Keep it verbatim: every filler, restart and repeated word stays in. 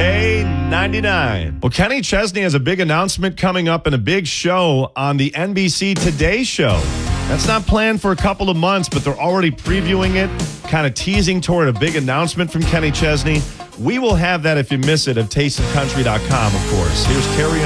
K ninety-nine. Well, Kenny Chesney has a big announcement coming up and a big show on the N B C Today Show. That's not planned for a couple of months, but they're already previewing it, kind of teasing toward a big announcement from Kenny Chesney. We will have that if you miss it at taste of country dot com, of course. Here's Terry